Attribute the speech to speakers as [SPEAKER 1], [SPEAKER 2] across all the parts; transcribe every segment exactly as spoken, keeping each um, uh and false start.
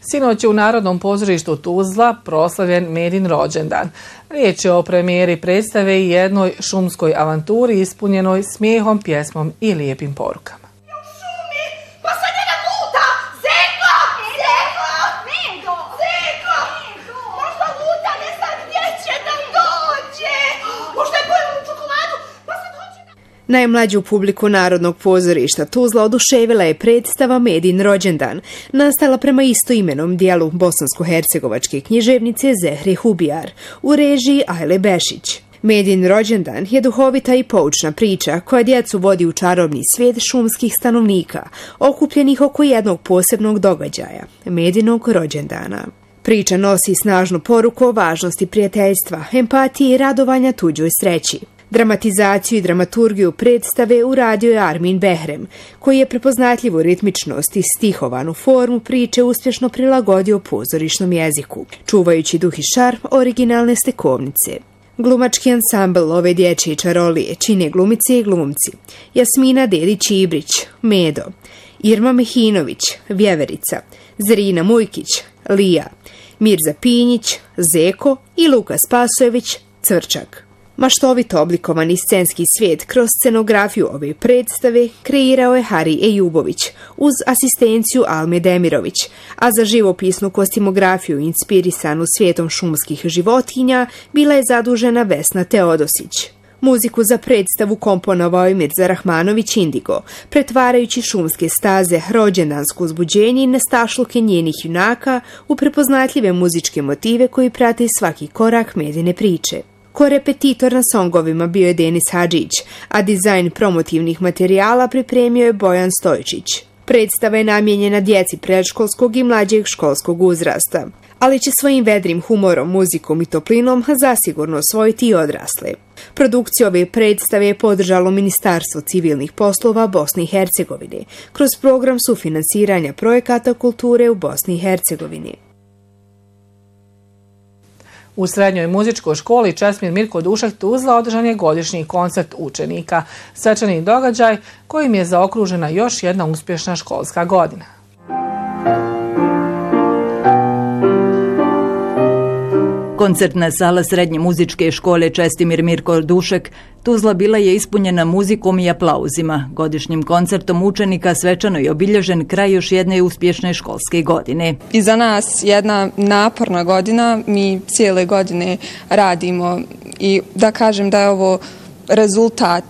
[SPEAKER 1] Sinoć je u Narodnom pozorištu Tuzla proslavljen Medin rođendan. Riječ je o premijeri predstave i jednoj šumskoj avanturi ispunjenoj smijehom, pjesmom i lijepim porukama.
[SPEAKER 2] Najmlađu publiku Narodnog pozorišta Tuzla oduševila je predstava Medin rođendan, nastala prema istoimenom dijelu bosansko-hercegovačke književnice Zehre Hubijar u režiji Ajle Bešić. Medin rođendan je duhovita i poučna priča koja djecu vodi u čarobni svijet šumskih stanovnika, okupljenih oko jednog posebnog događaja, Medinog rođendana. Priča nosi snažnu poruku o važnosti prijateljstva, empatije i radovanja tuđoj sreći. Dramatizaciju i dramaturgiju predstave uradio je Armin Behrem, koji je prepoznatljivu ritmičnost i stihovanu formu priče uspješno prilagodio pozorišnom jeziku, čuvajući duh i šarm originalne stekovnice. Glumački ansambl ove dječje čarolije čine glumice i glumci: Jasmina Dedić-Ibrić, Medo, Irma Mehinović, Vjeverica, Zerina Mujkić, Lija, Mirza Pinjić, Zeko i Luka Spasojević, Cvrčak. Maštovito oblikovani scenski svijet kroz scenografiju ove predstave kreirao je Hari Ejubović uz asistenciju Alme Demirović, a za živopisnu kostimografiju inspirisanu svijetom šumskih životinja bila je zadužena Vesna Teodosić. Muziku za predstavu komponovao je Mirza Rahmanović Indigo, pretvarajući šumske staze, rođendansko uzbuđenje i nestašluke njenih junaka u prepoznatljive muzičke motive koji prate svaki korak Medine priče. Korepetitor na songovima bio je Denis Hadžić, a dizajn promotivnih materijala pripremio je Bojan Stojčić. Predstava je namijenjena djeci predškolskog i mlađeg školskog uzrasta, ali će svojim vedrim humorom, muzikom i toplinom zasigurno osvojiti i odrasle. Produkciju ove predstave je podržalo Ministarstvo civilnih poslova Bosne i Hercegovine kroz program sufinansiranja projekata kulture u Bosni i Hercegovini.
[SPEAKER 1] U srednjoj muzičkoj školi Česmir Mirko Dušek Tuzla održan je godišnji koncert učenika, svečani događaj kojim je zaokružena još jedna uspješna školska godina.
[SPEAKER 3] Koncertna sala Srednje muzičke škole Čestimir Mirko Dušek Tuzla bila je ispunjena muzikom i aplauzima. Godišnjim koncertom učenika svečano je obilježen kraj još jedne uspješne školske godine.
[SPEAKER 4] Iza nas jedna naporna godina, mi cijele godine radimo i da kažem da je ovo rezultat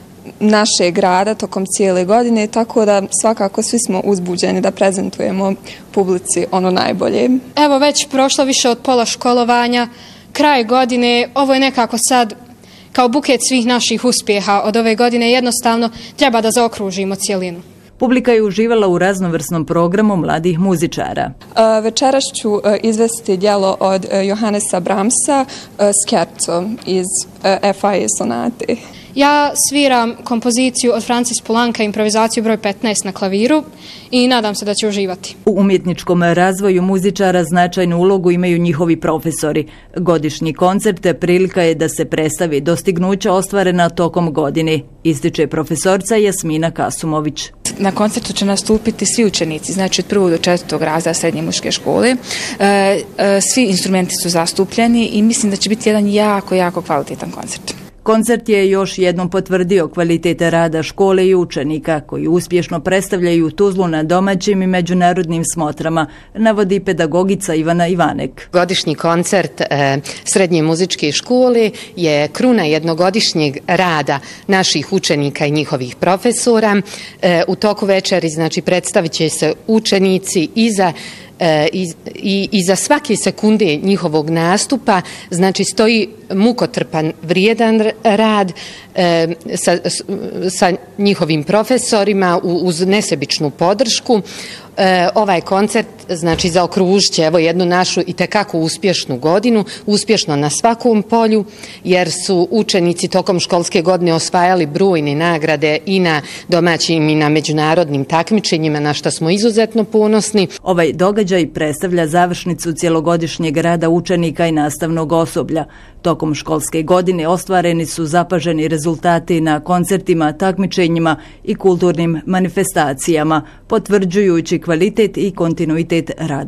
[SPEAKER 4] našeg rada tokom cijele godine, tako da svakako svi smo uzbuđeni da prezentujemo publici ono najbolje.
[SPEAKER 5] Evo, već prošlo više od pola školovanja, kraj godine, ovo je nekako sad kao buket svih naših uspjeha od ove godine, jednostavno treba da zaokružimo cijelinu.
[SPEAKER 3] Publika je uživala u raznovrsnom programu mladih muzičara.
[SPEAKER 4] Večeras ću izvesti djelo od Johannesa Brahmsa, Scherzo iz F A E sonate.
[SPEAKER 5] Ja sviram kompoziciju od Francis Poulenca, improvizaciju broj petnaest na klaviru i nadam se da će uživati.
[SPEAKER 3] U umjetničkom razvoju muzičara značajnu ulogu imaju njihovi profesori. Godišnji koncert prilika je da se predstavi dostignuća ostvarena tokom godine, ističe profesorca Jasmina Kasumović.
[SPEAKER 6] Na koncertu će nastupiti svi učenici, znači od prvog do četvrtog razreda srednje muzičke škole. Svi instrumenti su zastupljeni i mislim da će biti jedan jako, jako kvalitetan koncert.
[SPEAKER 3] Koncert je još jednom potvrdio kvalitete rada škole i učenika koji uspješno predstavljaju Tuzlu na domaćim i međunarodnim smotrama, navodi pedagogica Ivana Ivanek.
[SPEAKER 7] Godišnji koncert e, Srednje muzičke škole je kruna jednogodišnjeg rada naših učenika i njihovih profesora. E, u toku večeri znači, predstavit će se učenici i za I, i, i za svake sekunde njihovog nastupa znači stoji mukotrpan vrijedan rad e, sa, sa njihovim profesorima uz nesebičnu podršku. E, ovaj koncert znači zaokružit će evo jednu našu i tekako uspješnu godinu, uspješno na svakom polju, jer su učenici tokom školske godine osvajali brojne nagrade i na domaćim i na međunarodnim takmičenjima, na što smo izuzetno ponosni.
[SPEAKER 3] Ovaj događaj predstavlja završnicu cjelogodišnjeg rada učenika i nastavnog osoblja. Tokom školske godine ostvareni su zapaženi rezultati na koncertima, takmičenjima i kulturnim manifestacijama, potvrđujući kvalitet i kontinuitet rada.